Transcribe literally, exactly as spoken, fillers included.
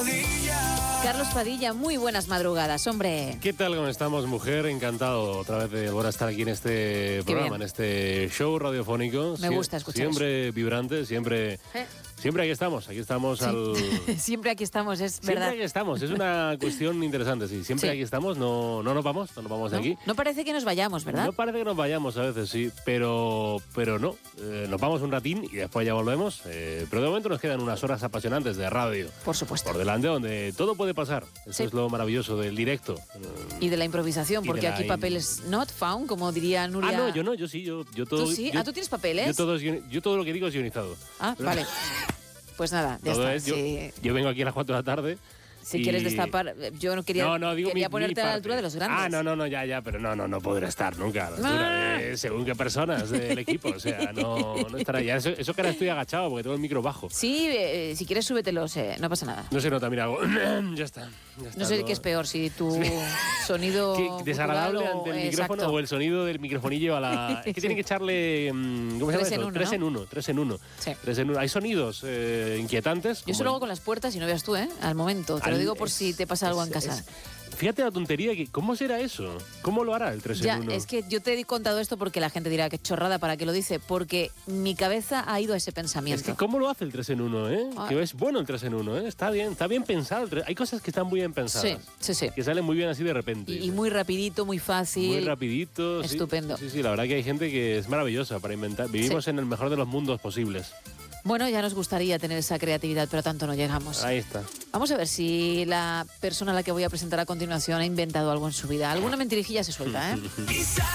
Padilla. Carlos Padilla, muy buenas madrugadas, hombre. ¿Qué tal? ¿Cómo estamos, mujer? Encantado otra vez de volver a estar aquí en este Qué programa, bien. en este show radiofónico. Me Sie- gusta escuchar Siempre vibrante, siempre... Eh. Siempre aquí estamos, aquí estamos Sí. al... Siempre aquí estamos, es Siempre verdad. aquí estamos, es una cuestión interesante, sí. Siempre Sí. aquí estamos, no, no nos vamos, no nos vamos de ¿No? aquí. No parece que nos vayamos, ¿verdad? No parece que nos vayamos a veces, sí, pero, pero no. Eh, nos vamos un ratín y después ya volvemos. Eh, pero de momento nos quedan unas horas apasionantes de radio Por supuesto. por delante, donde todo puede pasar. Eso Sí. es lo maravilloso del directo. Y de la improvisación, Y porque de la aquí im- papeles not found, como diría Nuria. Ah, no, yo no, yo sí, yo, yo todo. ¿Tú sí? Yo, Ah, ¿tú tienes papeles? Yo todo, es guion- yo todo lo que digo es guionizado. Ah, vale. Pues nada, ya Todo está. es, yo, Si, yo vengo aquí a las cuatro de la tarde. si y- quieres destapar, yo no quería, No, no, digo quería mi- ponerte mi a la parte. altura de los grandes. Ah, no, no, no, ya, ya, pero no, no, no podré estar nunca a la altura Ah. de según qué personas del equipo. O sea, no, no estará ya. Eso, eso que ahora estoy agachado porque tengo el micro bajo. Sí, eh, si quieres súbetelos, eh, no pasa nada. No se nota, mira, hago, ya está. ya está, No sé qué es peor, si tu sonido Qué desagradable gutural o- ante el eh, micrófono exacto. o el sonido del microfonillo a la... Es que tienen que echarle... mm, ¿Cómo se llama Tres en eso? uno, Tres ¿no? en uno. Tres en uno. Sí. Tres en uno. Hay sonidos eh, inquietantes. Yo como solo el- hago con las puertas y no veas tú, ¿eh? Al momento. Te lo al- digo por es- si te pasa algo es- en casa. es- Fíjate la tontería que... ¿Cómo será eso? ¿Cómo lo hará el tres Ya, en uno? es que yo te he contado esto porque la gente dirá que chorrada, ¿para qué lo dice? Porque mi cabeza ha ido a ese Es pensamiento. que ¿cómo lo hace el tres en uno, eh? Ah. Que es bueno el tres en uno, eh? Está bien, está bien pensado. el tres- Hay cosas que están muy bien pensadas. Sí, sí, sí. Que salen muy bien así de repente. Y, y muy rapidito, muy fácil. Muy rapidito. sí. Estupendo. Sí, sí, la verdad que hay gente que es maravillosa para inventar. Vivimos Sí. en el mejor de los mundos posibles. Bueno, ya nos gustaría tener esa creatividad, pero tanto no llegamos. Ahí está. Vamos a ver si la persona a la que voy a presentar a continuación ha inventado algo en su vida. Alguna mentirijilla se suelta, ¿eh?